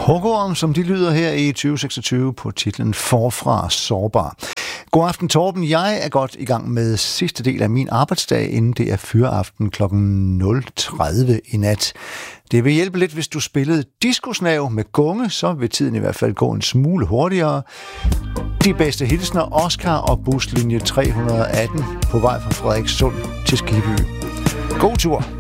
Huggorm, som de lyder her i 2026 på titlen Forfra Sårbar. God aften, Torben. Jeg er godt i gang med sidste del af min arbejdsdag, inden det er fyraften kl. 0:30 i nat. Det vil hjælpe lidt, hvis du spillede discosnav med gunge, så vil tiden i hvert fald gå en smule hurtigere. De bedste hilsner, Oscar og buslinje 318 på vej fra Frederikssund til Skibby. God tur!